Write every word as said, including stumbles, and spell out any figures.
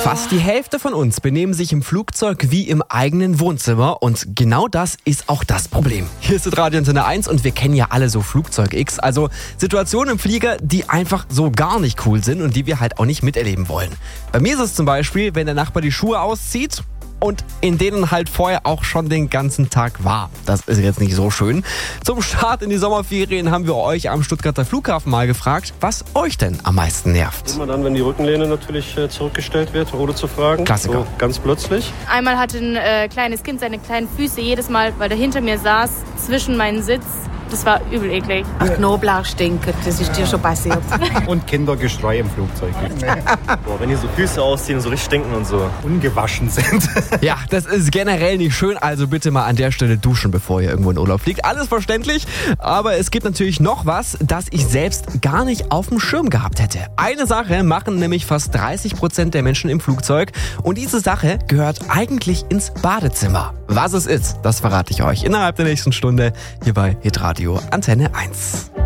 Fast die Hälfte von uns benehmen sich im Flugzeug wie im eigenen Wohnzimmer und genau das ist auch das Problem. Hier ist Radio Antenne eins und wir kennen ja alle so Flugzeug-X, also Situationen im Flieger, die einfach so gar nicht cool sind und die wir halt auch nicht miterleben wollen. Bei mir ist es zum Beispiel, wenn der Nachbar die Schuhe auszieht und in denen halt vorher auch schon den ganzen Tag war. Das ist jetzt nicht so schön. Zum Start in die Sommerferien haben wir euch am Stuttgarter Flughafen mal gefragt, was euch denn am meisten nervt. Immer dann, wenn die Rückenlehne natürlich äh, zurückgestellt wird, ohne zu fragen. Klassiker. So, ganz plötzlich. Einmal hatte ein äh, kleines Kind seine kleinen Füße jedes Mal, weil er hinter mir saß, zwischen meinen Sitz. Das war übel eklig. Ach, Knoblauch stinkt, das ist dir schon passiert. Und Kindergeschrei im Flugzeug. Boah, wenn die so Füße ausziehen und so richtig stinken und so. Ungewaschen sind. Ja, das ist generell nicht schön, also bitte mal an der Stelle duschen, bevor ihr irgendwo in Urlaub fliegt. Alles verständlich, aber es gibt natürlich noch was, das ich selbst gar nicht auf dem Schirm gehabt hätte. Eine Sache machen nämlich fast dreißig Prozent der Menschen im Flugzeug und diese Sache gehört eigentlich ins Badezimmer. Was es ist, das verrate ich euch innerhalb der nächsten Stunde hier bei Hitradio Antenne eins.